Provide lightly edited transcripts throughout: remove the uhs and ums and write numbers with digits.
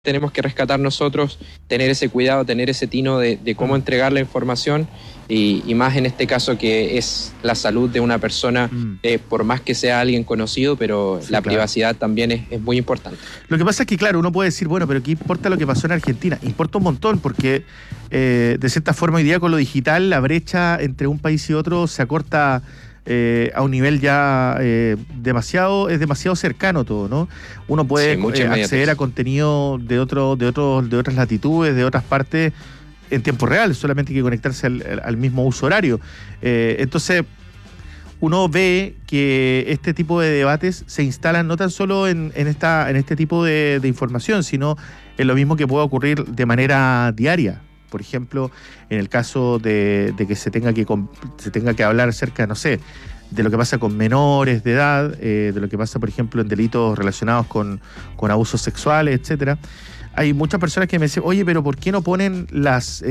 tenemos que rescatar nosotros, tener ese cuidado, tener ese tino de cómo entregar la información y más en este caso que es la salud de una persona, por más que sea alguien conocido, pero sí, la privacidad también es muy importante. Lo que pasa es que, claro, uno puede decir, bueno, pero ¿qué importa lo que pasó en Argentina? Importa un montón porque, de cierta forma, hoy día con lo digital, la brecha entre un país y otro se acorta a un nivel ya demasiado cercano todo, ¿no? Uno puede acceder a contenido de otras latitudes, de otras partes en tiempo real, solamente hay que conectarse al mismo uso horario. Entonces, uno ve que este tipo de debates se instalan no tan solo en este tipo de información, sino en lo mismo que puede ocurrir de manera diaria. Por ejemplo, en el caso de que se tenga que hablar acerca, no sé, de lo que pasa con menores de edad, de lo que pasa, por ejemplo, en delitos relacionados con abusos sexuales, etcétera. Hay muchas personas que me dicen, oye, pero ¿por qué no ponen las...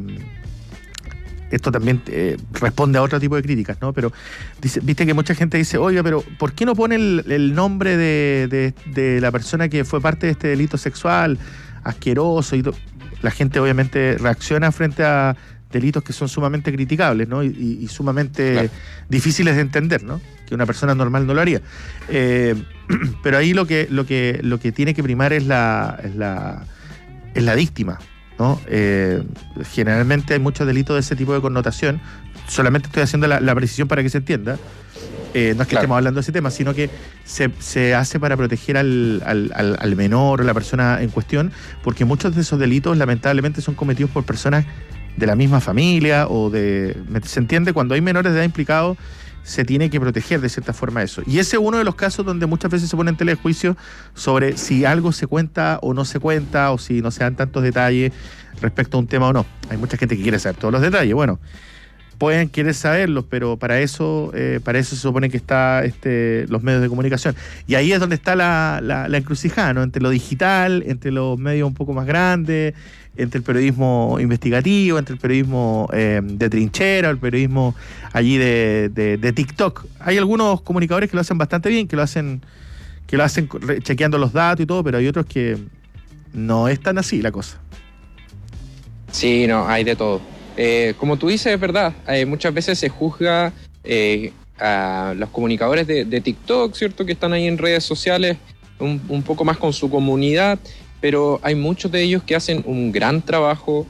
Esto también responde a otro tipo de críticas, ¿no? Pero viste que mucha gente dice, oiga, pero ¿por qué no ponen el nombre de la persona que fue parte de este delito sexual, asqueroso y todo? La gente obviamente reacciona frente a delitos que son sumamente criticables, ¿no? Y sumamente difíciles de entender, ¿no? Que una persona normal no lo haría. Pero ahí lo que tiene que primar es la víctima, ¿no? Generalmente hay muchos delitos de ese tipo de connotación. Solamente estoy haciendo la precisión para que se entienda. No es que estemos hablando de ese tema, sino que se hace para proteger al menor o la persona en cuestión, porque muchos de esos delitos lamentablemente son cometidos por personas de la misma familia ¿se entiende? Cuando hay menores de edad implicados, se tiene que proteger de cierta forma eso. Y ese es uno de los casos donde muchas veces se pone en tela de juicio sobre si algo se cuenta o no se cuenta, o si no se dan tantos detalles respecto a un tema o no. Hay mucha gente que quiere saber todos los detalles. Bueno, pueden querer saberlos, pero para eso se supone que está los medios de comunicación. Y ahí es donde está la encrucijada, ¿no? Entre lo digital, entre los medios un poco más grandes, entre el periodismo investigativo, entre el periodismo de trinchera, el periodismo allí de TikTok. Hay algunos comunicadores que lo hacen bastante bien, que lo hacen chequeando los datos y todo, pero hay otros que no es tan así la cosa. Sí, no, hay de todo. Como tú dices, es verdad, muchas veces se juzga a los comunicadores de TikTok, ¿cierto? Que están ahí en redes sociales un poco más con su comunidad, pero hay muchos de ellos que hacen un gran trabajo.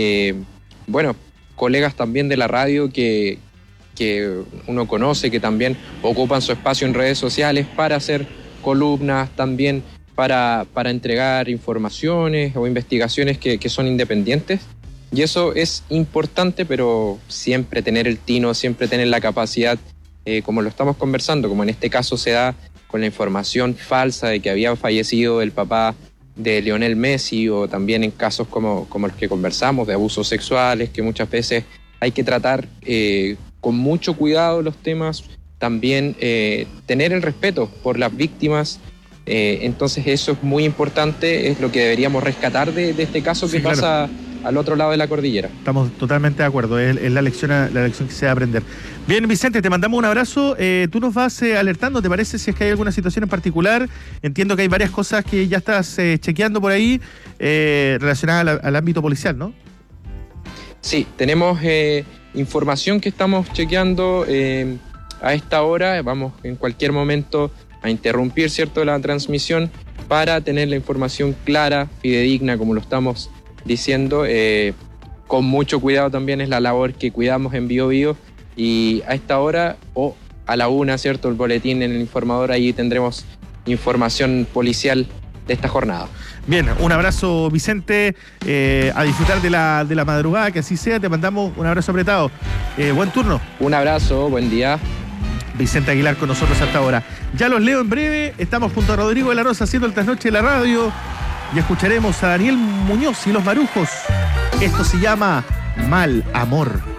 Colegas también de la radio que uno conoce, que también ocupan su espacio en redes sociales para hacer columnas, también para entregar informaciones o investigaciones que son independientes. Y eso es importante, pero siempre tener el tino, siempre tener la capacidad, como lo estamos conversando, como en este caso se da con la información falsa de que había fallecido el papá de Lionel Messi, o también en casos como los que conversamos, de abusos sexuales, que muchas veces hay que tratar con mucho cuidado los temas, también tener el respeto por las víctimas. Entonces eso es muy importante, es lo que deberíamos rescatar de este caso que pasa al otro lado de la cordillera. Estamos totalmente de acuerdo, es la lección que se debe aprender. Bien, Vicente, te mandamos un abrazo. Tú nos vas alertando, ¿te parece? Si es que hay alguna situación en particular. Entiendo que hay varias cosas que ya estás chequeando por ahí relacionadas al ámbito policial, ¿no? Sí, tenemos información que estamos chequeando a esta hora. Vamos en cualquier momento a interrumpir, ¿cierto?, la transmisión para tener la información clara, fidedigna, como lo estamos diciendo. Con mucho cuidado también es la labor que cuidamos en Bío Bío, y a esta hora o a la 1, ¿cierto?, el boletín en el informador, ahí tendremos información policial de esta jornada. Bien, un abrazo, Vicente, a disfrutar de la madrugada, que así sea. Te mandamos un abrazo apretado. Buen turno. Un abrazo, buen día. Vicente Aguilar con nosotros hasta ahora. Ya los leo en breve. Estamos junto a Rodrigo de la Rosa haciendo el trasnoche de la radio y escucharemos a Daniel Muñoz y los Marujos. Esto se llama Mal Amor.